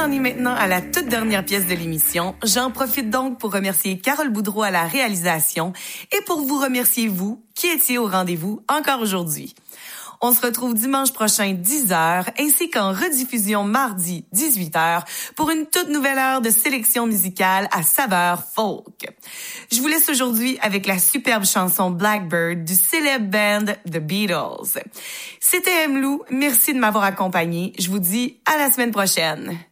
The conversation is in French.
en est maintenant à la toute dernière pièce de l'émission. J'en profite donc pour remercier Carole Boudreau à la réalisation et pour vous remercier, vous, qui étiez au rendez-vous encore aujourd'hui. On se retrouve dimanche prochain 10h ainsi qu'en rediffusion mardi 18h pour une toute nouvelle heure de sélection musicale à saveur folk. Je vous laisse aujourd'hui avec la superbe chanson Blackbird du célèbre band The Beatles. C'était Emlou, merci de m'avoir accompagné. Je vous dis à la semaine prochaine.